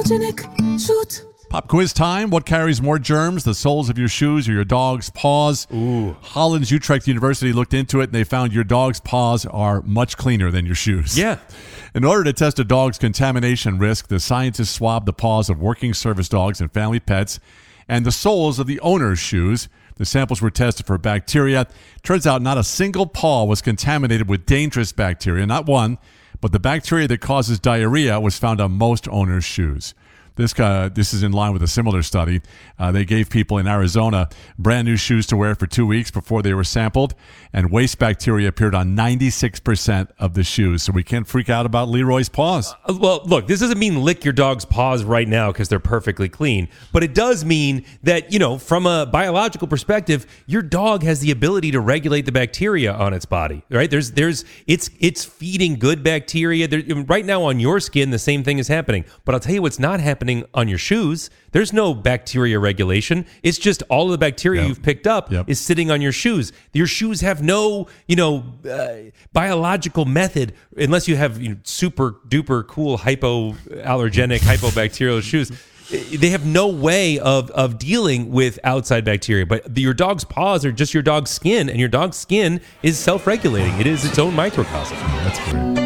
allergenic. Shoot. Pop quiz time. What carries more germs, the soles of your shoes or your dog's paws? Ooh. Holland's Utrecht University looked into it, and they found your dog's paws are much cleaner than your shoes. Yeah. In order to test a dog's contamination risk, the scientists swabbed the paws of working service dogs and family pets and the soles of the owner's shoes. The samples were tested for bacteria. Turns out not a single paw was contaminated with dangerous bacteria, not one, but the bacteria that causes diarrhea was found on most owners' shoes. This is in line with a similar study. They gave people in Arizona brand new shoes to wear for 2 weeks before they were sampled, and waste bacteria appeared on 96% of the shoes. So we can't freak out about Leroy's paws. Well, look, this doesn't mean lick your dog's paws right now because they're perfectly clean, but it does mean that, from a biological perspective, your dog has the ability to regulate the bacteria on its body, right? It's feeding good bacteria. Right now on your skin, the same thing is happening, but I'll tell you what's not happening on your shoes. There's no bacteria regulation. It's just all of the bacteria you've picked up is sitting on your shoes. Your shoes have no, biological method, unless you have super duper cool hypoallergenic, hypobacterial shoes. They have no way of dealing with outside bacteria. But your dog's paws are just your dog's skin, and your dog's skin is self-regulating. It is its own microcosm. That's great.